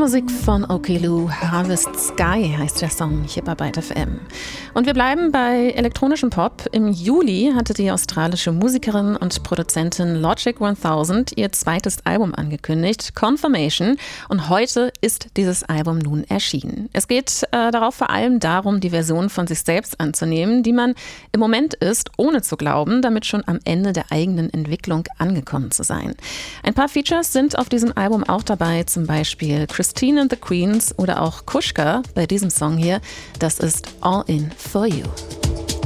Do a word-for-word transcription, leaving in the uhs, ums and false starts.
Popmusik von Okeloo, Harvest Sky heißt der Song hier bei Byte F M. Und wir bleiben bei elektronischem Pop. Im Juli hatte die australische Musikerin und Produzentin Logic tausend ihr zweites Album angekündigt, Confirmation. Und heute ist dieses Album nun erschienen. Es geht äh, darauf vor allem darum, die Version von sich selbst anzunehmen, die man im Moment ist, ohne zu glauben, damit schon am Ende der eigenen Entwicklung angekommen zu sein. Ein paar Features sind auf diesem Album auch dabei, zum Beispiel Christine and the Queens oder auch Kushka bei diesem Song hier. Das ist All In For You.